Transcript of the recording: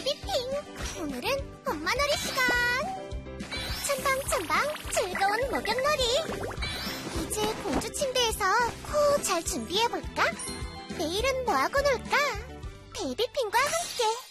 베이비핑! 오늘은 엄마놀이 시간! 첨방첨방 즐거운 목욕놀이! 이제 공주 침대에서 코 잘 준비해볼까? 내일은 뭐하고 놀까? 베이비핑과 함께!